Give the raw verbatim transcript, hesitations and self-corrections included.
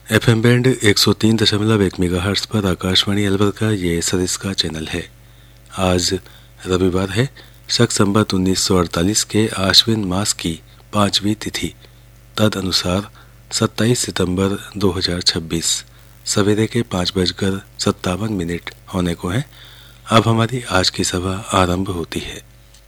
F M band एक सौ तीन दशमलव एक मेगाहर्ट्ज़ पर आकाशवाणी अलवर का ये सरिस्का चैनल है। आज रविवार है, शक संवत उन्नीस सौ अड़तालीस के आश्विन मास की पाँचवीं तिथि, तद अनुसार सत्ताईस सितंबर दो हज़ार छब्बीस सवेरे के पाँच बजकर सत्तावन मिनट होने को हैं। अब हमारी आज की सभा आरंभ होती है।